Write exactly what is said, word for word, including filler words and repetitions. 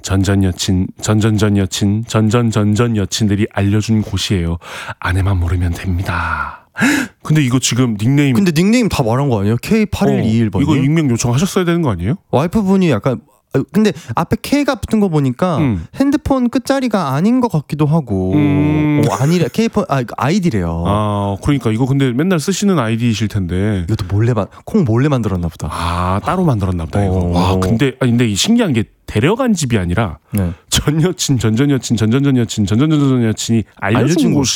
전전 여친, 전전전 여친, 전전전전 여친들이 알려준 곳이에요. 아내만 모르면 됩니다. 근데 이거 지금 닉네임 근데 닉네임 다 말한 거 아니에요? 케이 팔일이일 번님? 어, 이거 익명 요청하셨어야 되는 거 아니에요? 와이프분이 약간 근데 앞에 K가 붙은 거 보니까 음. 핸드폰 끝자리가 아닌 것 같기도 하고 음. 어, 아니래 K폰 아 아이디래요. 아 그러니까 이거 근데 맨날 쓰시는 아이디이실 텐데 이것도 몰래 만, 콩 몰래 만들었나 보다. 아 따로 만들었나 보다 이거. 어. 와 근데 아니 근데 이 신기한 게 데려간 집이 아니라 네. 전 여친, 전전 여친, 전전전 여친, 전전전 여친이 알려준, 알려준 곳이